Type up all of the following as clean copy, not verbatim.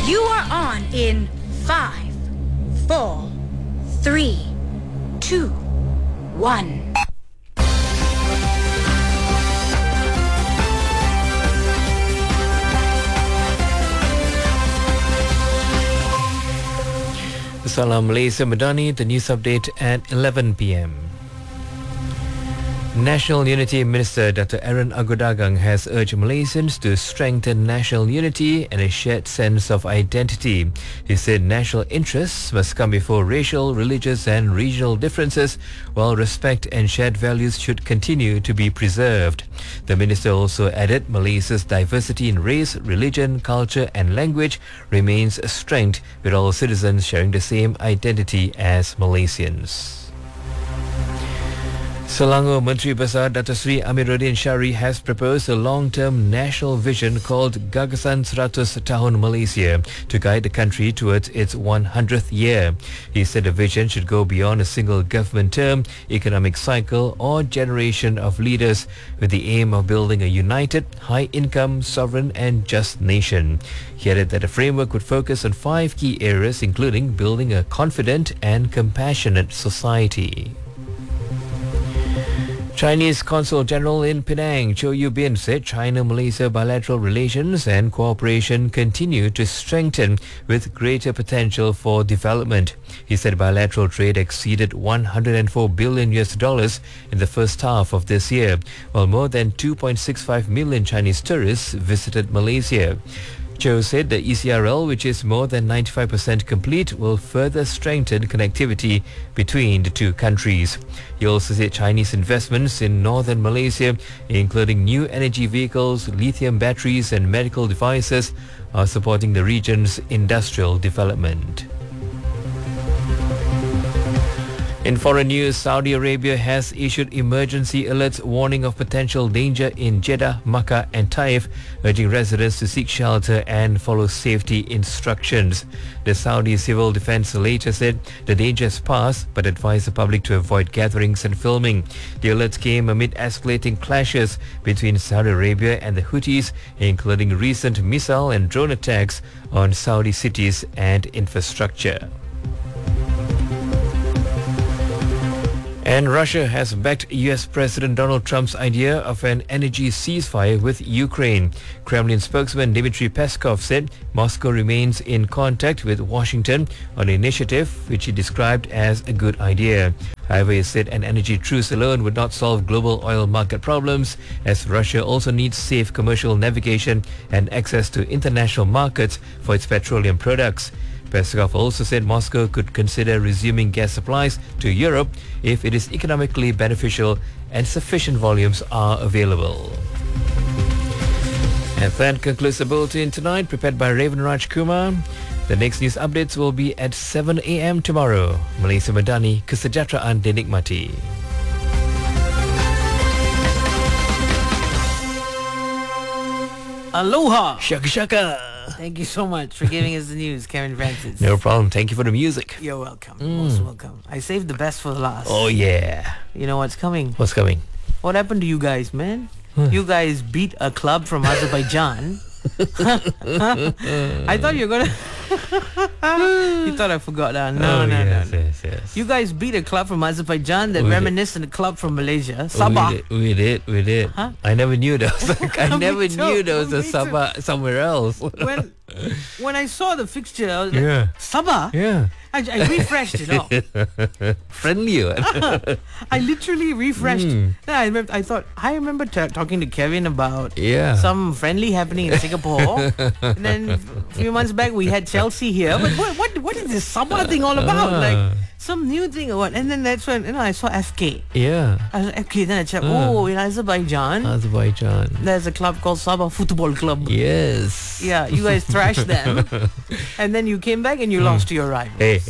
You are on in 5, 4, 3, 2, 1. Salam Malaysia Madani, the news update at 11 p.m. National Unity Minister Dr. Aaron Agodagang has urged Malaysians to strengthen national unity and a shared sense of identity. He said national interests must come before racial, religious and regional differences, while respect and shared values should continue to be preserved. The minister also added Malaysia's diversity in race, religion, culture and language remains a strength, with all citizens sharing the same identity as Malaysians. Selangor Menteri Besar Dato' Sri Amiruddin Syari has proposed a long-term national vision called Gagasan 100 Tahun Malaysia to guide the country towards its 100th year. He said the vision should go beyond a single government term, economic cycle or generation of leaders, with the aim of building a united, high-income, sovereign and just nation. He added that the framework would focus on 5 key areas, including building a confident and compassionate society. Chinese Consul General in Penang, Chow Yu Bin, said China-Malaysia bilateral relations and cooperation continue to strengthen with greater potential for development. He said bilateral trade exceeded $104 billion in the first half of this year, while more than 2.65 million Chinese tourists visited Malaysia. Chow said the ECRL, which is more than 95% complete, will further strengthen connectivity between the two countries. He also said Chinese investments in northern Malaysia, including new energy vehicles, lithium batteries and medical devices, are supporting the region's industrial development. In foreign news, Saudi Arabia has issued emergency alerts warning of potential danger in Jeddah, Makkah and Taif, urging residents to seek shelter and follow safety instructions. The Saudi Civil Defense later said the danger has passed, but advised the public to avoid gatherings and filming. The alerts came amid escalating clashes between Saudi Arabia and the Houthis, including recent missile and drone attacks on Saudi cities and infrastructure. And Russia has backed US President Donald Trump's idea of an energy ceasefire with Ukraine. Kremlin spokesman Dmitry Peskov said Moscow remains in contact with Washington on an initiative which he described as a good idea. However, he said an energy truce alone would not solve global oil market problems, as Russia also needs safe commercial navigation and access to international markets for its petroleum products. Peskov also said Moscow could consider resuming gas supplies to Europe if it is economically beneficial and sufficient volumes are available. And that concludes the bulletin tonight, prepared by Raven Raj Kumar. The next news updates will be at 7 a.m. tomorrow. Malaysia Madani, kesejahteraan dinikmati. Aloha! Shaka shaka! Thank you so much for giving us the news, Kevin Francis. No problem. Thank you for the music. You're welcome. Most welcome. I saved the best for last. Oh yeah. You know what's coming? What's coming? What happened to you guys, man? You guys beat a club from Azerbaijan. I thought you were gonna... You thought I forgot that. No. Yes. You guys beat a club from Azerbaijan that reminisced on a club from Malaysia. Sabah. We did. Huh? I never knew there was I never knew there was a Sabah somewhere else. When I saw the fixture, I was like, Yeah. Sabah? Yeah. I refreshed it off. Friendly. I literally refreshed. Then I remember talking to Kevin about some friendly happening in Singapore. And then a few months back we had Chelsea here. But what is this Sabah thing all about? Like some new thing or what? And then that's when I saw FK. Yeah. I was like, FK. Then I checked. In Azerbaijan, there's a club called Sabah Football Club. Yes. Yeah, you guys thrashed them, and then you came back and you lost to your rivals. Hey.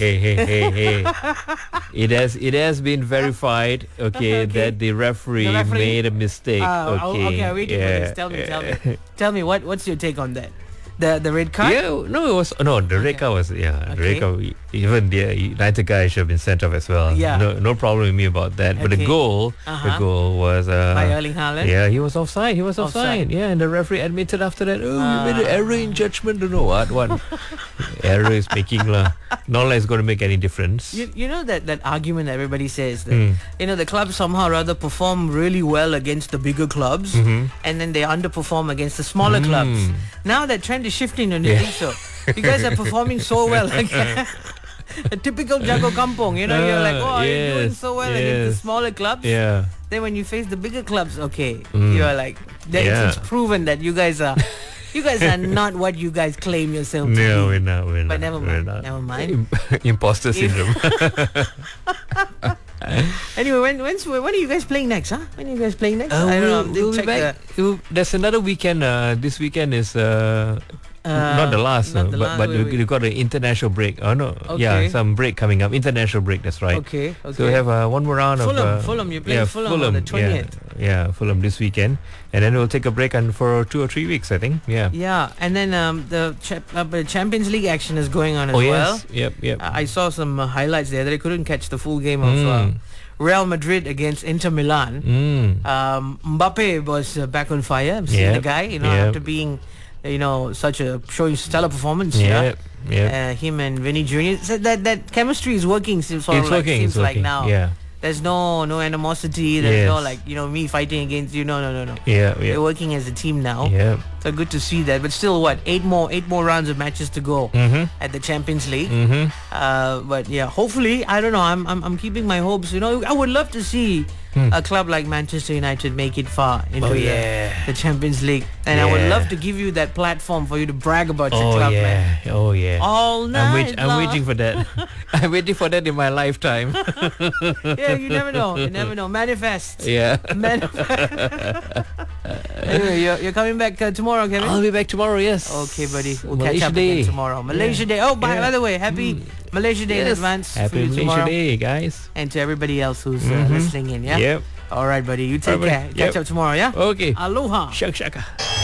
It has been verified, that the referee made a mistake. Okay, I'm waiting for this. Tell me. Tell me, what's your take on that? The red card? Yeah, no, it was the red card was the red card. Even the United guy should have been sent off as well. Yeah. No problem with me about that. But the goal was by Erling Haaland. Yeah, he was offside. Yeah, and the referee admitted after that, we made an error in judgment. Don't know what error is making lah. Not like it's going to make any difference. You know that argument that everybody says that the clubs somehow rather perform really well against the bigger clubs, and then they underperform against the smaller clubs. Now that trend is shifting, don't you think so? You guys are performing so well. A typical Jago Kampung, you're like, you're doing so well against the smaller clubs. Yeah. Then when you face the bigger clubs, you're like, it's proven that you guys are not what you guys claim yourself to be. No, we're not. But never mind. Imposter syndrome. Anyway, when are you guys playing next? When are you guys playing next? I don't know. We'll be back. There's another weekend. This weekend is not the last, but we got an international break. Oh no, some break coming up. International break. That's right. Okay. So we have one more round of Fulham. You're playing Fulham on the 20th. Yeah, Fulham this weekend, and then we'll take a break for 2 or 3 weeks, I think. Yeah. Yeah, and then the Champions League action is going on as well. Yes. Yep. I saw some highlights there that I couldn't catch the full game of Real Madrid against Inter Milan. Mbappe was back on fire. I'm seeing the guy, after being, showing stellar performance. Yeah. Him and Vinny Jr. So that chemistry is working. Seems like now. Yeah. There's no animosity. There's no me fighting against you. No. Yeah. They're working as a team now. Yeah. So good to see that. But still, eight more rounds of matches to go at the Champions League. But yeah, hopefully, I don't know. I'm keeping my hopes. I would love to see a club like Manchester United make it far into the Champions League, and I would love to give you that platform for you to brag about your club, man. Oh yeah. All night. I'm waiting for that. I'm waiting for that in my lifetime. Yeah, you never know. Manifest. Yeah. Manifest. Anyway, you're coming back tomorrow, Kevin? I'll be back tomorrow, yes. Okay, buddy. We'll Malaysia catch up Day. again tomorrow. Malaysia Day. Oh, by the way, happy Malaysia Day in advance. Happy Malaysia Day, guys. And to everybody else who's listening in, yeah? Yep. All right, buddy. You take care. Catch up tomorrow, yeah? Okay. Aloha. Shaka.